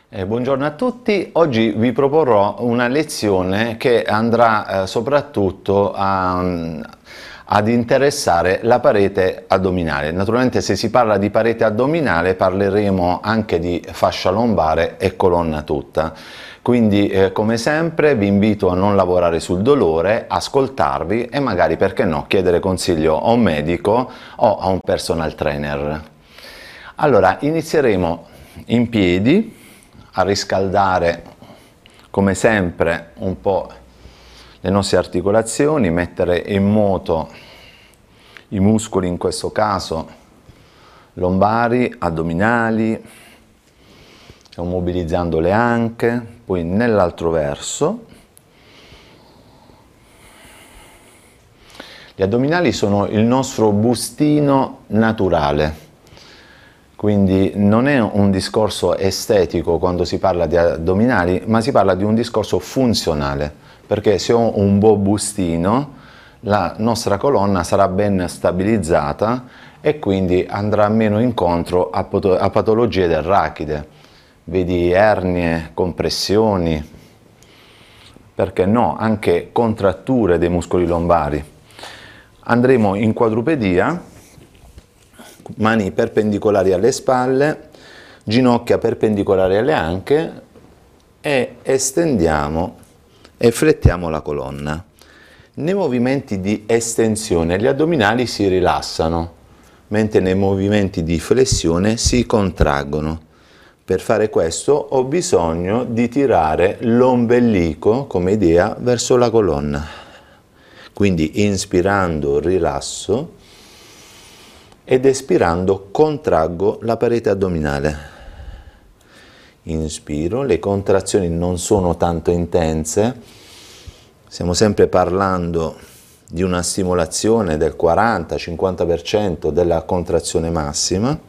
Buongiorno a tutti, oggi vi proporrò una lezione che andrà soprattutto ad interessare la parete addominale. Naturalmente se si parla di parete addominale parleremo anche di fascia lombare e colonna tutta. Quindi come sempre vi invito a non lavorare sul dolore, ascoltarvi e magari, perché no, chiedere consiglio a un medico o a un personal trainer. Allora, inizieremo in piedi a riscaldare come sempre un po' le nostre articolazioni, mettere in moto i muscoli, in questo caso lombari, addominali, mobilizzando le anche, poi nell'altro verso. Gli addominali sono il nostro bustino naturale. Quindi non è un discorso estetico quando si parla di addominali, ma si parla di un discorso funzionale, perché se ho un buon bustino, la nostra colonna sarà ben stabilizzata e quindi andrà meno incontro a patologie del rachide, vedi ernie, compressioni, perché no, anche contratture dei muscoli lombari. Andremo in quadrupedia, mani perpendicolari alle spalle, ginocchia perpendicolari alle anche e estendiamo e flettiamo la colonna. Nei movimenti di estensione gli addominali si rilassano, mentre nei movimenti di flessione si contraggono. Per fare questo ho bisogno di tirare l'ombelico come idea verso la colonna. Quindi inspirando rilasso ed espirando contraggo la parete addominale. Inspiro, le contrazioni non sono tanto intense, stiamo sempre parlando di una stimolazione del 40-50% della contrazione massima.